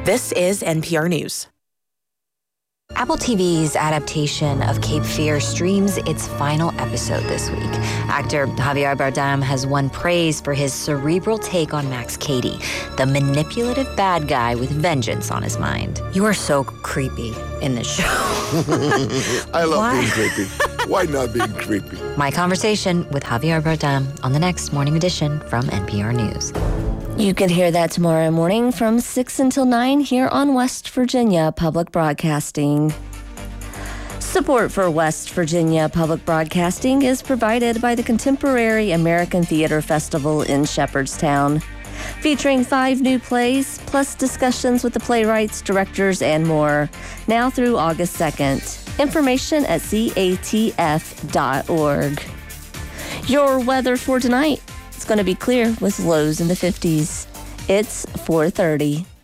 This is NPR News. Apple TV's adaptation of Cape Fear streams its final episode this week. Actor Javier Bardem has won praise for his cerebral take on Max Cady, the manipulative bad guy with vengeance on his mind. You are so creepy in this show. I love being creepy. Why not being creepy? My conversation with Javier Bardem on the next Morning Edition from NPR News. You can hear that tomorrow morning from 6 until 9 here on West Virginia Public Broadcasting. Support for West Virginia Public Broadcasting is provided by the Contemporary American Theater Festival in Shepherdstown, featuring 5 new plays, plus discussions with the playwrights, directors, and more, now through August 2nd. Information at catf.org. Your weather for tonight. It's going to be clear with lows in the 50s. It's 4:30.